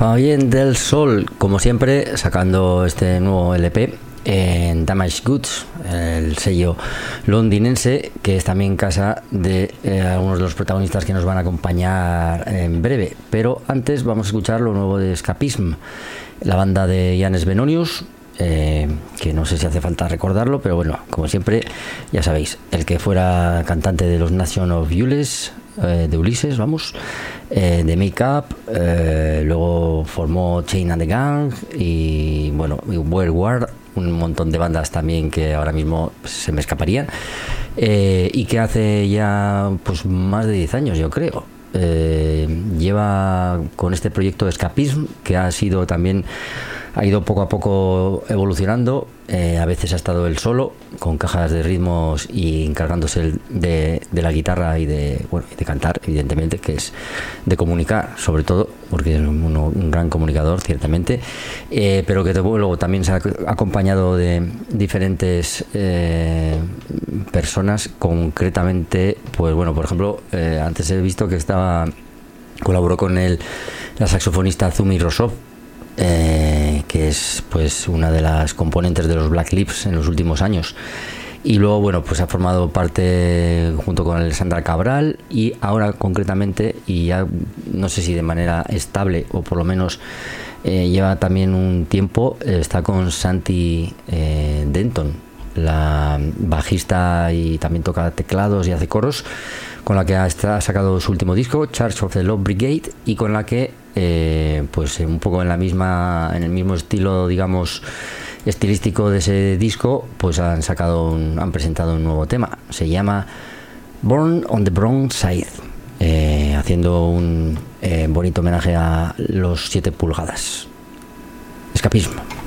Fabien del Sol, como siempre, sacando este nuevo LP en Damaged Goods, el sello londinense, que es también casa de algunos de los protagonistas que nos van a acompañar en breve. Pero antes vamos a escuchar lo nuevo de Escapism, la banda de Janes Benonius, que no sé si hace falta recordarlo, pero bueno, como siempre, ya sabéis, el que fuera cantante de los Nation of Ulysses, de Ulises, vamos, de Make Up, luego formó Chain and the Gang y bueno, World War, un montón de bandas también que ahora mismo se me escaparían, y que hace ya pues más de 10 años, yo creo, lleva con este proyecto de Escapism, que ha ido poco a poco evolucionando. A veces ha estado él solo con cajas de ritmos y encargándose de la guitarra y de cantar, evidentemente, que es de comunicar, sobre todo, porque es un gran comunicador, ciertamente, pero que luego también se ha acompañado de diferentes personas, concretamente, pues bueno, por ejemplo, antes he visto que colaboró con la saxofonista Zumi Rosov, que es pues una de las componentes de los Black Lips en los últimos años, y luego bueno, pues ha formado parte junto con Alessandra Cabral, y ahora concretamente, y ya no sé si de manera estable o por lo menos lleva también un tiempo, está con Santi Denton, la bajista, y también toca teclados y hace coros, con la que ha sacado su último disco, Charge of the Love Brigade, y con la que pues un poco en el mismo estilo, digamos, estilístico de ese disco, pues han presentado un nuevo tema. Se llama Born on the Brown Side, haciendo un bonito homenaje a los 7 pulgadas. Escapismo.